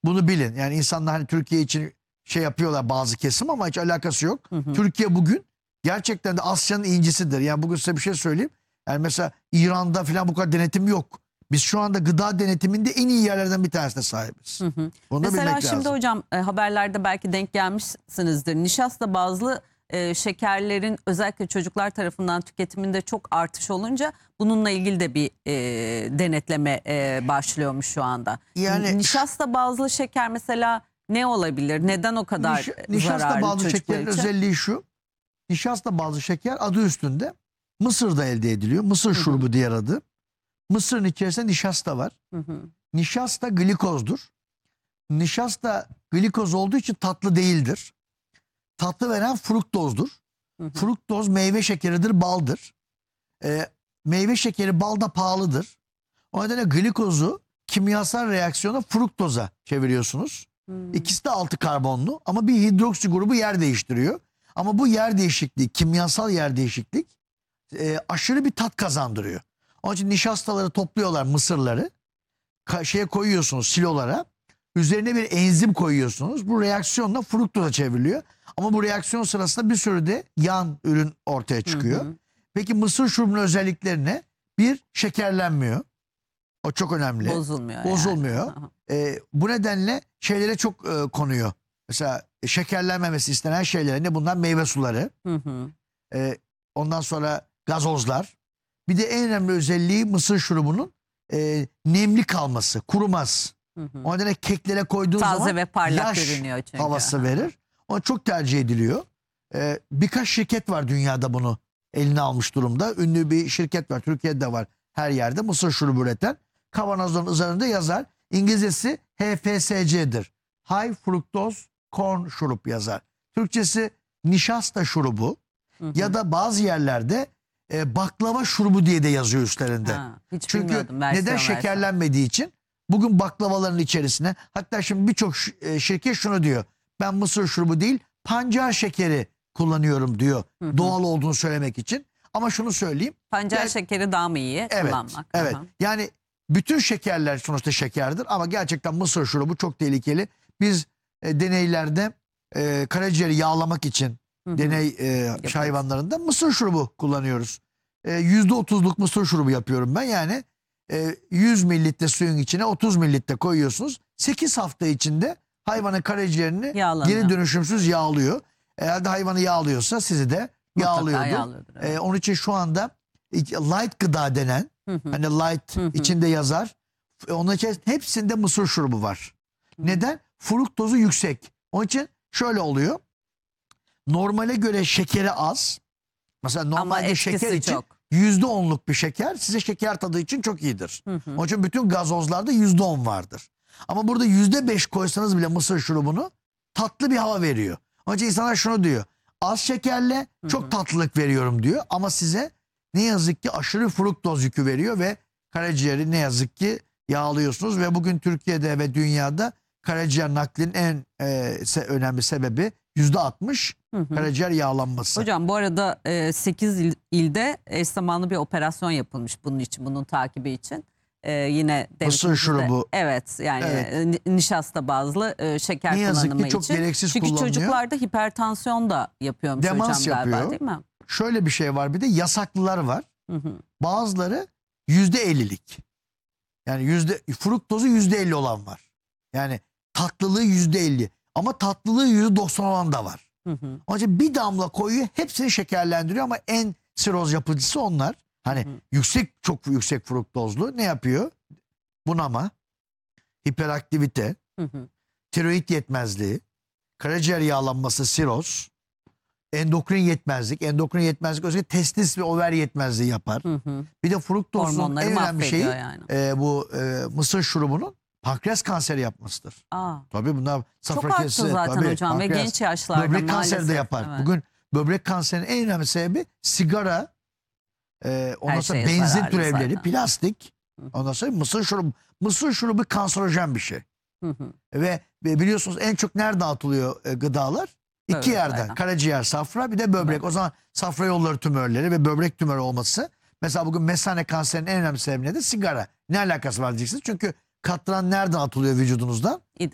Bunu bilin. Yani insanlar hani Türkiye için şey yapıyorlar bazı kesim ama hiç alakası yok. Türkiye bugün gerçekten de Asya'nın incisidir. Yani bugün size bir şey söyleyeyim. Yani mesela İran'da falan bu kadar denetim yok. Biz şu anda gıda denetiminde en iyi yerlerden bir tanesine sahibiz. Bunu da Mesela bilmek şimdi lazım. hocam haberlerde belki denk gelmişsinizdir. Nişasta bazlı şekerlerin özellikle çocuklar tarafından tüketiminde çok artış olunca bununla ilgili de bir denetleme başlıyormuş şu anda. Yani Nişasta bazlı şeker mesela ne olabilir? Neden o kadar nişasta zararlı bazlı çocuklar şekerin için? özelliği şu. Nişasta bazlı şeker adı üstünde. Mısır'da elde ediliyor. Mısır şurubu diğer adı. Mısırın içerisinde nişasta var. Nişasta glikozdur. Nişasta glikoz olduğu için tatlı değildir. Tatlı veren fruktozdur. Fruktoz meyve şekeridir, baldır. Meyve şekeri balda pahalıdır. O nedenle glikozu kimyasal reaksiyona fruktoza çeviriyorsunuz. İkisi de 6 karbonlu ama bir hidroksi grubu yer değiştiriyor. Ama bu yer değişikliği, kimyasal yer değişiklik aşırı bir tat kazandırıyor. Onun için nişastaları topluyorlar, mısırları. Şeye koyuyorsunuz, silolara. Üzerine bir enzim koyuyorsunuz. Bu reaksiyonla fruktoza çevriliyor. Ama bu reaksiyon sırasında bir sürü de yan ürün ortaya çıkıyor. Peki mısır şurubunun özellikleri ne? Bir, şekerlenmiyor. O çok önemli. Bozulmuyor. Bozulmuyor. Yani. Bu nedenle şeylere çok konuyor. Mesela şekerlenmemesi istenen şeylere ne bunlar? Meyve suları. Ondan sonra gazozlar. Bir de en önemli özelliği mısır şurubunun nemli kalması. Kurumaz. O nedenle keklere koyduğun Taze zaman ve parlak yaş görünüyor çünkü. havası verir. O çok tercih ediliyor. Birkaç şirket var dünyada bunu eline almış durumda. Ünlü bir şirket var. Türkiye'de var. Her yerde mısır şurubu üreten. Kavanozların üzerinde yazar. İngilizcesi HFSC'dir. High Fructose Corn şurup yazar. Türkçesi nişasta şurubu ya da bazı yerlerde baklava şurubu diye de yazıyor üstlerinde. Hiç Çünkü neden şekerlenmediği için bugün baklavaların içerisine, hatta şimdi birçok şirket şunu diyor. Ben mısır şurubu değil pancar şekeri kullanıyorum diyor. Doğal olduğunu söylemek için. Ama şunu söyleyeyim. Pancar şekeri daha mı iyi kullanmak? Evet. Yani bütün şekerler sonuçta şekerdir ama gerçekten mısır şurubu çok tehlikeli. Biz deneylerde karaciğeri yağlamak için deney hayvanlarında mısır şurubu kullanıyoruz. %30'luk mısır şurubu yapıyorum ben. Yani 100 mililitre suyun içine 30 mililitre koyuyorsunuz. 8 hafta içinde hayvanın karaciğerini geri dönüşümsüz yağlıyor. Eğer de hayvanı yağlıyorsa sizi de yağlıyordur. Evet. Onun için şu anda light gıda denen hani light içinde yazar. Onun için hepsinde mısır şurubu var. Neden? Fruktozu yüksek. Onun için şöyle oluyor. Normale göre şekeri az. Mesela normalde şeker için çok. %10'luk bir şeker size şeker tadı için çok iyidir. Onun için bütün gazozlarda %10 vardır. Ama burada %5 koysanız bile mısır şurubunu tatlı bir hava veriyor. Onun için insanlar şunu diyor. Az şekerle çok tatlılık veriyorum diyor. Ama size ne yazık ki aşırı fruktoz yükü veriyor ve karaciğeri ne yazık ki yağlıyorsunuz. Ve bugün Türkiye'de ve dünyada karaciğer naklinin en önemli sebebi %60 karaciğer yağlanması. Hocam bu arada 8 ilde eş zamanlı bir operasyon yapılmış bunun için, bunun takibi için. Yine mısır şurubu. Evet yani nişasta bazlı şeker ne yazık kullanımı ki çok için. gereksiz Çünkü kullanılıyor. çocuklarda hipertansiyon da yapıyormuş demans hocam galiba yapıyor. değil mi? Şöyle bir şey var, bir de yasaklılar var. Bazıları %50'lik. Yani fruktozu %50 olan var. Yani tatlılığı %50 ama tatlılığı %90 olan da var. Onun için bir damla koyuyor, hepsini şekerlendiriyor ama en siroz yapıcısı onlar. Hani çok yüksek fruktozlu ne yapıyor? Bunama, hiperaktivite, tiroid yetmezliği, karaciğer yağlanması, siroz, endokrin yetmezlik. Endokrin yetmezlik özellikle testis ve over yetmezliği yapar. Bir de fruktozun en önemli şeyi bu mısır şurubunun pankreas kanseri yapmasıdır. Tabii bunlar safra çok arttı zaten hocam ve genç yaşlarda böbrek kanseri de yapar. Evet. Bugün böbrek kanserinin en önemli sebebi sigara, ondan sonra benzin türevleri, plastik, ondan sonra mısır şurubu. Mısır şurubu kanserojen bir şey. Ve biliyorsunuz en çok nerede atılıyor gıdalar? İki yerden. Karaciğer, safra, bir de böbrek. O zaman safra yolları tümörleri ve böbrek tümörü olması. Mesela bugün mesane kanserinin en önemli sebebi nedir? Sigara. Ne alakası var diyeceksiniz? Çünkü katran nereden atılıyor vücudunuzdan?